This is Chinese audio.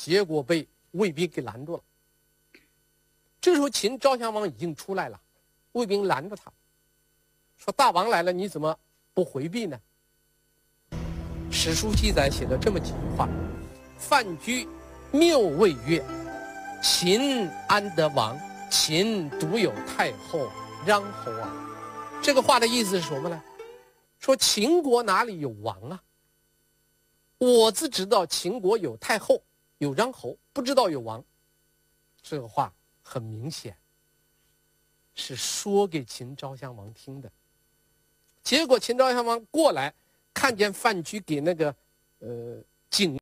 结果被卫兵给拦住了。这时候秦昭襄王已经出来了，卫兵拦着他，说：“大王来了，你怎么不回避呢？”史书记载写了这么几句话：“范雎谬谓曰：‘秦安得王？秦独有太后，穰侯啊！’”这个话的意思是什么呢？说秦国哪里有王啊？我只知道秦国有太后，有穰侯，不知道有王。这个话很明显是说给秦昭襄王听的。结果秦昭襄王过来，看见范雎给那个警